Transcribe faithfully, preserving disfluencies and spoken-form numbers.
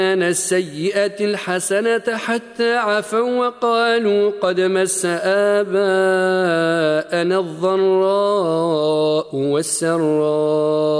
السيئة الحسنة حتى عفوا وقالوا قد مس آباءنا الضراء والسراء